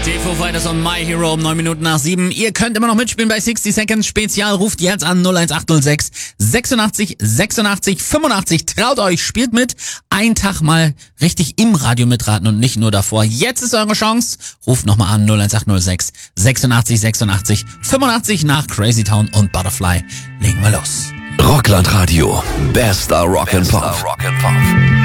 Foo Fighters und My Hero um 9 Minuten nach 7. Ihr könnt immer noch mitspielen bei 60 Seconds Spezial. Ruft jetzt an 01806 86 86 85. Traut euch, spielt mit. Einen Tag mal richtig im Radio mitraten und nicht nur davor. Jetzt ist eure Chance. Ruft nochmal an 01806 86 86 85 nach Crazy Town und Butterfly. Legen wir los. Rockland Radio. Bester Rock and Pop.